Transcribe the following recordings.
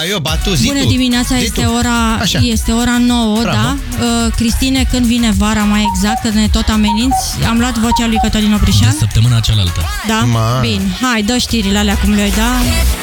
eu, Batu, zi Bună tu. dimineața, este ora 9, bravo. Da? Cristine, când vine vara, mai exact, că ne tot ameninți, am luat vocea lui Cătălin Oprișan. De săptămâna cealaltă. Da? Bine, hai, dă știrile alea cum le-ai da.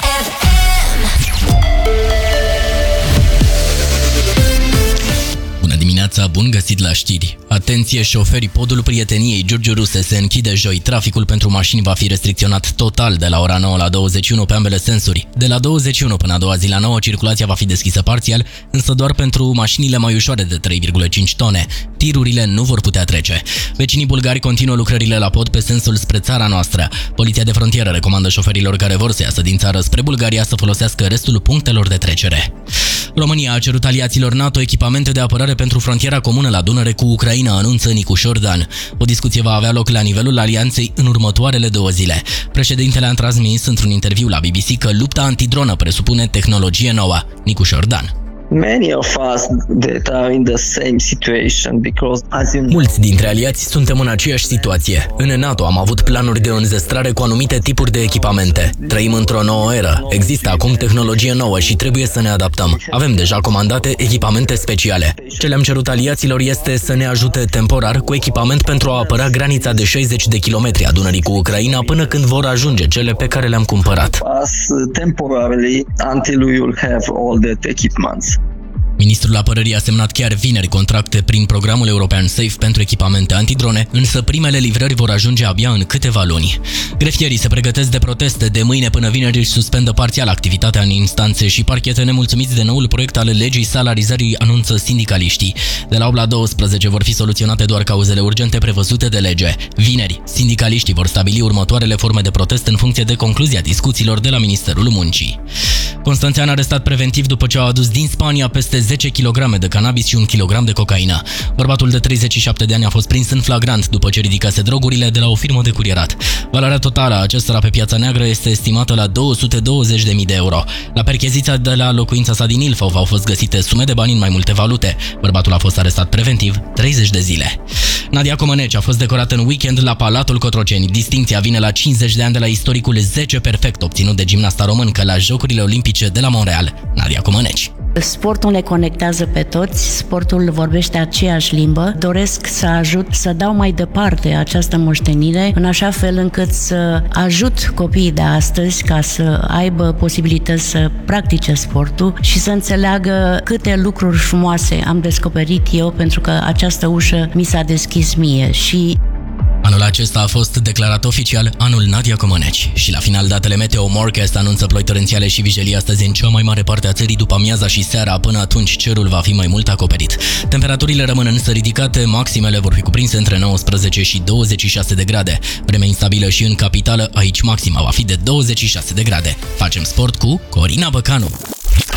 Dimineața, bun găsit la știri. Atenție, șoferii podul prieteniei Giurgiu Ruse se închide joi. Traficul pentru mașini va fi restricționat total de la ora 9 la 21 pe ambele sensuri. De la 21 până a doua zi la 9, circulația va fi deschisă parțial, însă doar pentru mașinile mai ușoare de 3,5 tone. Tirurile nu vor putea trece. Vecinii bulgari continuă lucrările la pod pe sensul spre țara noastră. Poliția de frontieră recomandă șoferilor care vor să iasă din țară spre Bulgaria să folosească restul punctelor de trecere. România a cerut aliaților NATO echipamente de apărare pentru frontiera comună la Dunăre cu Ucraina, anunță Nicu Șordan. O discuție va avea loc la nivelul alianței în următoarele 2 zile. Președintele a transmis într-un interviu la BBC că lupta antidronă presupune tehnologie nouă. Nicu Șordan. Many of us that are in the same situation because, as you know, mulți dintre aliați suntem în aceeași situație. În NATO am avut planuri de înzestrare cu anumite tipuri de echipamente. Trăim într-o nouă eră. Există acum tehnologie nouă și trebuie să ne adaptăm. Avem deja comandate echipamente speciale. Ce le-am cerut aliaților este să ne ajute temporar cu echipament pentru a apăra granița de 60 de kilometri a Dunării cu Ucraina până când vor ajunge cele pe care le-am cumpărat. Temporarily until we will have all that equipments. Ministrul Apărării a semnat chiar vineri contracte prin programul european SAFE pentru echipamente antidrone, însă primele livrări vor ajunge abia în câteva luni. Grefierii se pregătesc de proteste. De mâine până vineri își suspendă parțial activitatea în instanțe și parchete nemulțumiți de noul proiect al legii salarizării, anunță sindicaliștii. De la 8 la 12 vor fi soluționate doar cauzele urgente prevăzute de lege. Vineri, sindicaliștii vor stabili următoarele forme de protest în funcție de concluzia discuțiilor de la Ministerul Muncii. Constanțean arestat preventiv după ce au adus din Spania peste 10 kg de cannabis și 1 kg de cocaină. Bărbatul de 37 de ani a fost prins în flagrant după ce ridicase drogurile de la o firmă de curierat. Valoarea totală a acestora pe piața neagră este estimată la 220.000 de euro. La percheziția de la locuința sa din Ilfov au fost găsite sume de bani în mai multe valute. Bărbatul a fost arestat preventiv 30 de zile. Nadia Comăneci a fost decorată în weekend la Palatul Cotroceni. Distincția vine la 50 de ani de la istoricul 10 perfect obținut de gimnasta româncă la Jocurile Olimpice de la Montreal. Nadia Comăneci. Sportul ne conectează pe toți, sportul vorbește aceeași limbă. Doresc să ajut să dau mai departe această moștenire în așa fel încât să ajut copiii de astăzi ca să aibă posibilități să practice sportul și să înțeleagă câte lucruri frumoase am descoperit eu pentru că această ușă mi s-a deschis mie și anul acesta a fost declarat oficial anul Nadia Comăneci. Și la final, datele Meteo Morecast anunță ploi torențiale și vijelii astăzi în cea mai mare parte a țării după amiaza și seara. Până atunci cerul va fi mai mult acoperit. Temperaturile rămân însă ridicate, maximele vor fi cuprinse între 19 și 26 de grade. Vreme instabilă și în capitală, aici maxima va fi de 26 de grade. Facem sport cu Corina Băcanu.